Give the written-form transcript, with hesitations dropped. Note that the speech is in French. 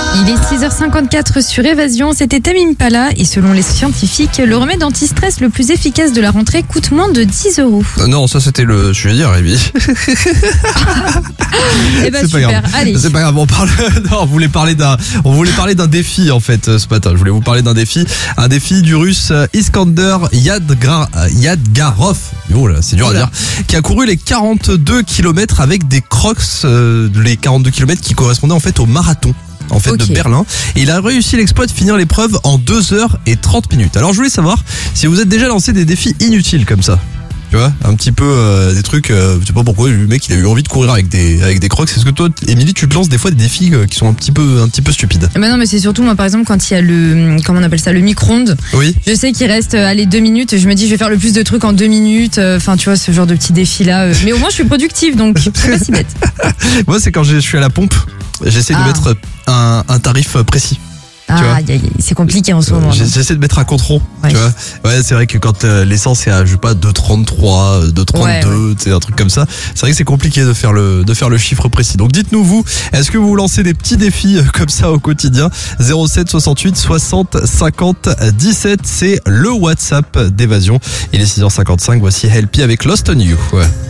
Il est 6h54 sur Évasion, c'était Tame Impala et selon les scientifiques, le remède anti-stress le plus efficace de la rentrée coûte moins de 10 €. Non, ça c'était le... Je vais dire, Rémi. Eh ben C'est pas super, grave. allez. C'est pas grave, on voulait parler d'un défi en fait ce matin. Je voulais vous parler d'un défi du russe Iskander Yadgarov. Oh là, c'est dur à dire. Qui a couru les 42 km avec des Crocs, les 42 km qui correspondaient en fait au marathon. De Berlin. Et il a réussi l'exploit de finir l'épreuve en 2h30. Alors je voulais savoir si vous êtes déjà lancé des défis inutiles comme ça. Tu vois, un petit peu des trucs, je sais pas pourquoi le mec il a eu envie de courir avec des Crocs. Est-ce que toi, Émilie, tu te lances des fois des défis qui sont un petit peu stupides? Bah non, mais c'est surtout moi par exemple quand il y a le, comment on appelle ça, le micro-ondes. Oui. Je sais qu'il reste 2 minutes, je me dis je vais faire le plus de trucs en 2 minutes. Enfin tu vois, ce genre de petits défis là. Mais au moins je suis productive, donc c'est pas si bête. Moi c'est quand je suis à la pompe, j'essaie de mettre un tarif précis. C'est compliqué en ce moment. J'essaie de mettre un compte rond, ouais. Tu vois. Ouais, c'est vrai que quand l'essence est à, je sais pas, 2,33, 2,32, c'est un truc comme ça. C'est vrai que c'est compliqué de faire le chiffre précis. Donc dites-nous vous, est-ce que vous lancez des petits défis comme ça au quotidien? 07 68 60 50 17, c'est le WhatsApp d'Évasion. Il est 6h55, voici Helpy avec Lost on You. Ouais.